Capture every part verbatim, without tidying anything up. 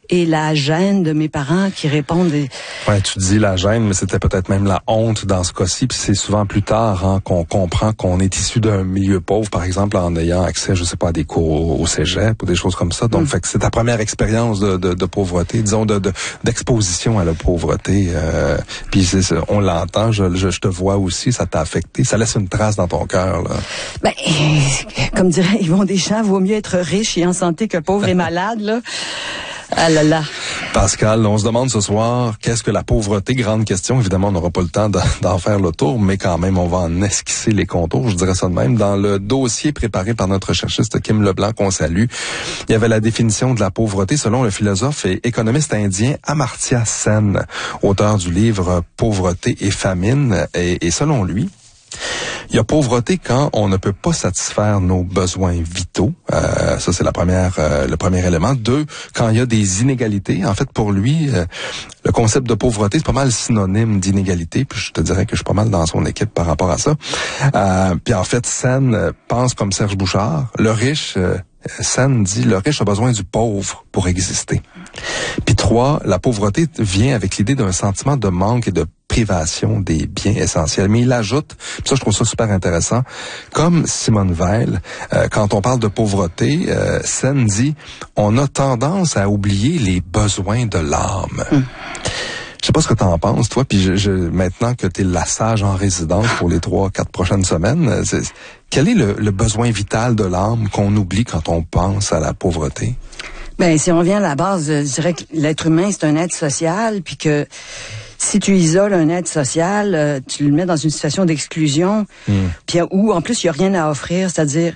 et la gêne de mes parents qui répondent. Et... Ouais, tu dis la gêne, mais c'était peut-être même la honte dans ce cas-ci. Puis c'est souvent plus tard hein, qu'on comprend qu'on est issu d'un milieu pauvre, par exemple, en ayant accès, je sais pas, à des cours au, au cégep ou des choses comme ça. Donc, mm. fait que c'est ta première expérience de, de, de pauvreté, disons, de, de d'exposition à la pauvreté. Euh, puis c'est, on l'entend, je, je, je te vois aussi, ça t'a affecté. Ça laisse une trace dans ton cœur, là. Ben, comme dirait Yvon Deschamps, vaut mieux être riche et en santé que pauvre et malade, là. Ah là là. Pascal, on se demande ce soir, qu'est-ce que la pauvreté? Grande question. Évidemment, on n'aura pas le temps de, d'en faire le tour, mais quand même, on va en esquisser les contours, je dirais ça de même. Dans le dossier préparé par notre cherchiste Kim Leblanc, qu'on salue, il y avait la définition de la pauvreté selon le philosophe et économiste indien Amartya Sen, auteur du livre Pauvreté et famine. Et, et selon lui, il y a pauvreté quand on ne peut pas satisfaire nos besoins vitaux. Euh, ça, c'est la première, euh, le premier élément. Deux, quand il y a des inégalités. En fait, pour lui, euh, le concept de pauvreté, c'est pas mal synonyme d'inégalité. Puis je te dirais que je suis pas mal dans son équipe par rapport à ça. Euh, puis en fait, Sen euh, pense comme Serge Bouchard. Le riche... Euh, Sen dit, le riche a besoin du pauvre pour exister. Puis trois, la pauvreté vient avec l'idée d'un sentiment de manque et de privation des biens essentiels. Mais il ajoute, ça je trouve ça super intéressant, comme Simone Veil, euh, quand on parle de pauvreté, euh, Sen dit, on a tendance à oublier les besoins de l'âme. Hum. Je sais pas ce que tu en penses, toi, puis je, je, maintenant que tu es la sage en résidence pour les trois, quatre prochaines semaines, c'est, quel est le, le besoin vital de l'âme qu'on oublie quand on pense à la pauvreté? Ben, si on revient à la base, je dirais que l'être humain, c'est un être social, puis que si tu isoles un être social, euh, tu le mets dans une situation d'exclusion, mm. puis où, en plus, il n'y a rien à offrir, c'est-à-dire,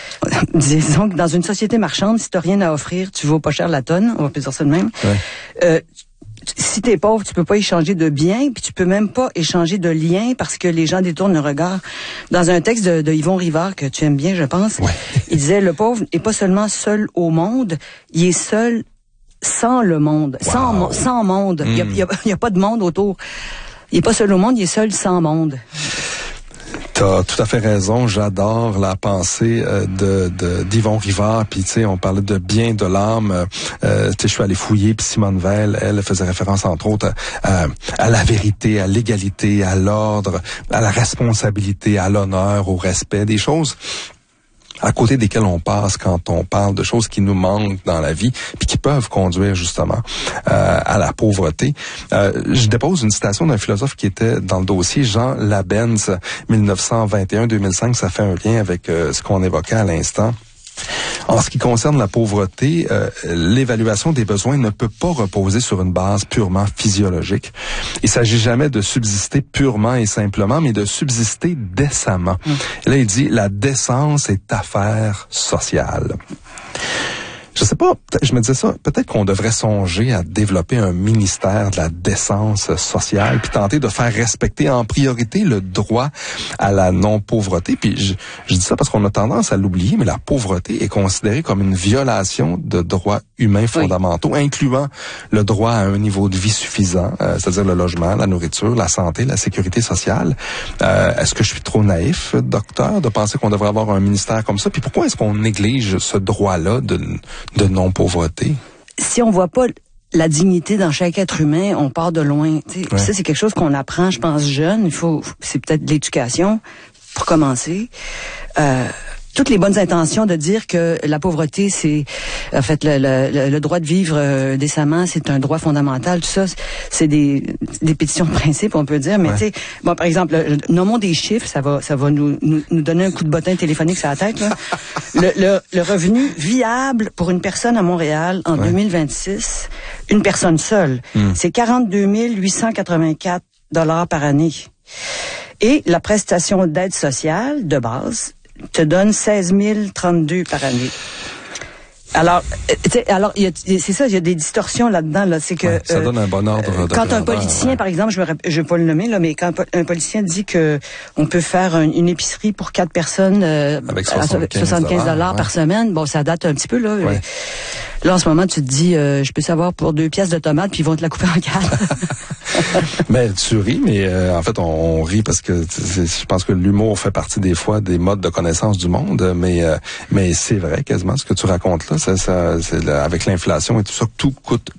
disons que dans une société marchande, si tu n'as rien à offrir, tu vaux pas cher la tonne, on va plus dire ça de même. Ouais. Euh, Si t'es pauvre, tu peux pas échanger de biens, puis tu peux même pas échanger de liens parce que les gens détournent le regard. Dans un texte de, de Yvon Rivard que tu aimes bien, je pense, ouais. Il disait le pauvre est pas seulement seul au monde, il est seul sans le monde, wow. sans sans monde. Il mm. y, a, y a pas de monde autour. Il est pas seul au monde, il est seul sans monde. T'as tout à fait raison. J'adore la pensée euh, de, de d'Yvon Rivard. Puis tu sais, on parlait de bien de l'âme. Euh, tu sais, je suis allé fouiller. Puis Simone Veil, elle faisait référence entre autres à, à, à la vérité, à l'égalité, à l'ordre, à la responsabilité, à l'honneur, au respect, des choses à côté desquelles on passe quand on parle de choses qui nous manquent dans la vie, puis qui peuvent conduire justement euh, à la pauvreté. Euh, je dépose une citation d'un philosophe qui était dans le dossier, Jean Labens, dix-neuf cent vingt et un à deux mille cinq, ça fait un lien avec euh, ce qu'on évoquait à l'instant. En ce qui concerne la pauvreté, euh, l'évaluation des besoins ne peut pas reposer sur une base purement physiologique. Il s'agit jamais de subsister purement et simplement, mais de subsister décemment. Mmh. Et là, il dit, la décence est affaire sociale. Je sais pas, je me disais ça, peut-être qu'on devrait songer à développer un ministère de la décence sociale, puis tenter de faire respecter en priorité le droit à la non-pauvreté. Puis je, je dis ça parce qu'on a tendance à l'oublier, mais la pauvreté est considérée comme une violation de droits humains fondamentaux, oui. incluant le droit à un niveau de vie suffisant, euh, c'est-à-dire le logement, la nourriture, la santé, la sécurité sociale. Euh, est-ce que je suis trop naïf, docteur, de penser qu'on devrait avoir un ministère comme ça? Puis pourquoi est-ce qu'on néglige ce droit-là de de non-pauvreté? Si on voit pas la dignité dans chaque être humain, on part de loin. Ouais. Ça, c'est quelque chose qu'on apprend, je pense, jeune. Il faut, c'est peut-être de l'éducation pour commencer. Euh, toutes les bonnes intentions de dire que la pauvreté, c'est en fait le, le, le droit de vivre euh, décemment, c'est un droit fondamental. Tout ça, c'est des, des pétitions de principe, on peut dire. Mais ouais. tu sais, bon, par exemple, nommons des chiffres, ça va, ça va nous, nous, nous donner un coup de bottin téléphonique sur la tête. Là. le, le, le revenu viable pour une personne à Montréal en ouais. deux mille vingt-six, une personne seule, mm. c'est quarante-deux mille huit cent quatre-vingt-quatre dollars par année. Et la prestation d'aide sociale de base te donne seize mille trente-deux par année. Alors, tu sais, alors il y a, c'est ça, il y a des distorsions là-dedans. Là, c'est que ouais, ça euh, donne un bon ordre. Euh, quand un politicien, ouais. par exemple, je ne vais pas le nommer là, mais quand un politicien dit que on peut faire un, une épicerie pour quatre personnes euh, avec soixante-quinze dollars par semaine, bon, ça date un petit peu là. Ouais. Là, en ce moment, tu te dis, euh, je peux savoir pour deux pièces de tomates, puis ils vont te la couper en quatre. Mais tu ris, mais euh, en fait, on, on rit parce que je pense que l'humour fait partie des fois des modes de connaissance du monde, mais euh, mais c'est vrai quasiment ce que tu racontes là, ça, ça, c'est, là, avec l'inflation et tout ça, tout coûte